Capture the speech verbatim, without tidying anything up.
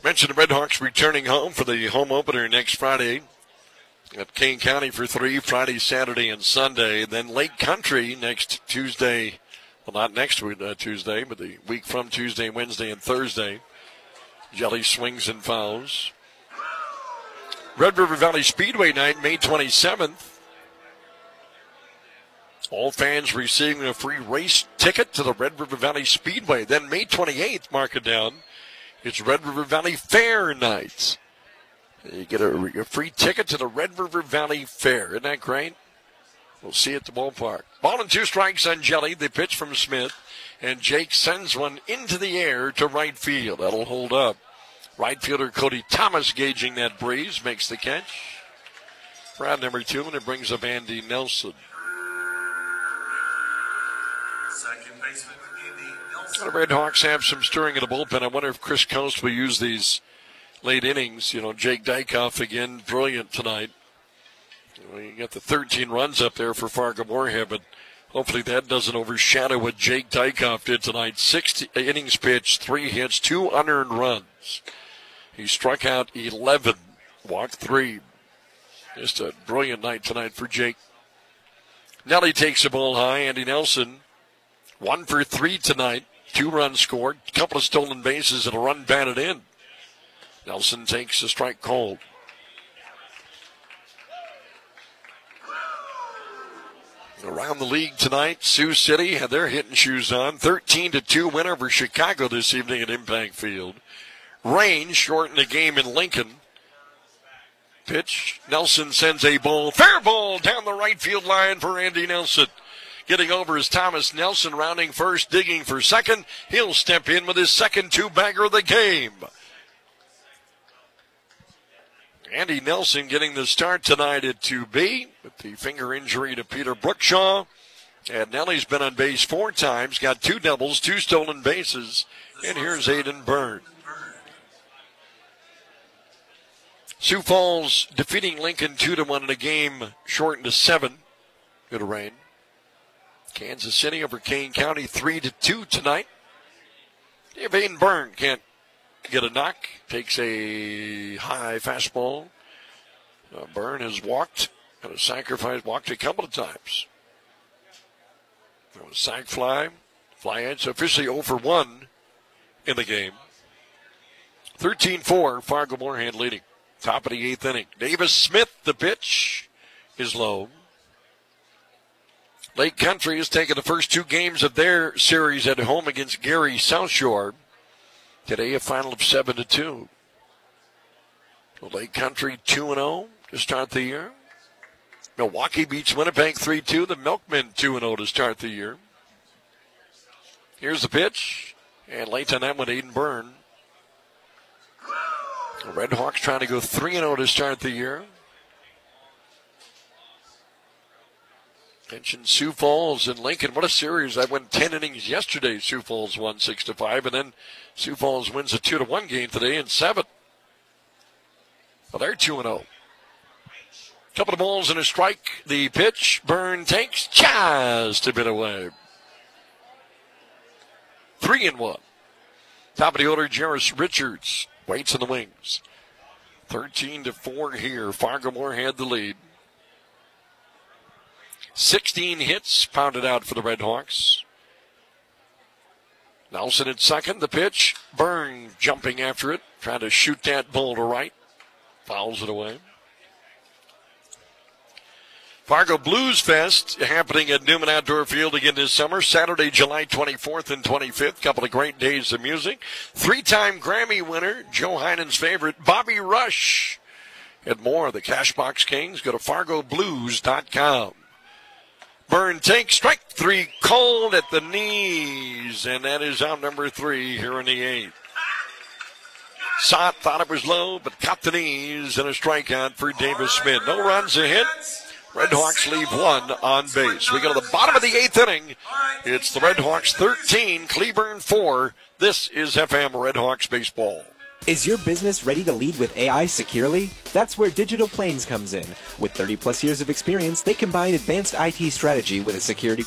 Mentioned the Redhawks returning home for the home opener next Friday at Kane County for three, Friday, Saturday, and Sunday. Then Lake Country next Tuesday. Well, not next week, uh, Tuesday, but the week from Tuesday, Wednesday, and Thursday. Jelly swings and fouls. Red River Valley Speedway night, May twenty-seventh. All fans receiving a free race ticket to the Red River Valley Speedway. Then May twenty-eighth, mark it down, it's Red River Valley Fair night. You get a, a free ticket to the Red River Valley Fair. Isn't that great? We'll see you at the ballpark. Ball and two strikes on Jelly. The pitch from Smith. And Jake sends one into the air to right field. That'll hold up. Right fielder Cody Thomas gauging that breeze. Makes the catch. Round number two, and it brings up Andy Nelson. Second baseman, Andy Nelson. The Red Hawks have some stirring in the bullpen. I wonder if Chris Coast will use these late innings. You know, Jake Dykoff again, brilliant tonight. You, know, you got the thirteen runs up there for Fargo Moorhead, but hopefully that doesn't overshadow what Jake Dykoff did tonight. Six innings pitched, three hits, two unearned runs. He struck out eleven, walked three. Just a brilliant night tonight for Jake. Nelly takes the ball high. Andy Nelson, one for three tonight. Two runs scored, a couple of stolen bases, and a run batted in. Nelson takes the strike cold. Around the league tonight, Sioux City had their hitting shoes on. thirteen to two win over Chicago this evening at Impact Field. Rain shortened the game in Lincoln. Pitch, Nelson sends a ball, fair ball down the right field line for Andy Nelson. Getting over is Thomas Nelson, rounding first, digging for second. He'll step in with his second two-bagger of the game. Andy Nelson getting the start tonight at two B with the finger injury to Peter Brookshaw. And Nelly's been on base four times, got two doubles, two stolen bases. And here's Aiden Byrne. Sioux Falls defeating Lincoln two to one in a game shortened to seven. Good rain. Kansas City over Kane County three to two tonight. If Aiden Byrne can't get a knock, takes a high fastball. Uh, Byrne has walked, got a sacrifice, walked a couple of times. A sac fly, fly edge, officially oh for one in the game. thirteen four, Fargo Moorhead leading. Top of the eighth inning. Davis Smith, the pitch is low. Lake Country has taken the first two games of their series at home against Gary South Shore. Today a final of seven to two. Lake Country two and oh to start the year. Milwaukee beats Winnipeg three two. The Milkmen two and oh to start the year. Here's the pitch. And late on that one, Aiden Byrne. The Red Hawks trying to go three and oh to start the year. Mentioned Sioux Falls and Lincoln. What a series. I went ten innings yesterday. Sioux Falls won six to five, and then Sioux Falls wins a two to one game today in seven. Well, they're two and oh. Couple of balls and a strike. The pitch, Byrne takes just a bit away. Three and one. Top of the order, Jarris Richards waits in the wings. thirteen to four here. Fargo Moorhead the lead. sixteen hits pounded out for the Red Hawks. Nelson at second. The pitch, Byrne jumping after it, trying to shoot that ball to right. Fouls it away. Fargo Blues Fest happening at Newman Outdoor Field again this summer, Saturday, July twenty-fourth and twenty-fifth. Couple of great days of music. Three-time Grammy winner, Joe Heinen's favorite, Bobby Rush. And more, the Cashbox Kings. Go to fargo blues dot com. Byrne takes strike three, called at the knees, and that is out number three here in the eighth. Sott thought it was low, but caught the knees, and a strikeout for Davis Smith. No runs, a hit. Red Hawks leave one on base. We go to the bottom of the eighth inning. It's the Red Hawks thirteen, Cleburne four. This is F M Red Hawks baseball. Is your business ready to lead with A I securely? That's where Digital Plains comes in. With thirty plus years of experience, they combine advanced I T strategy with a security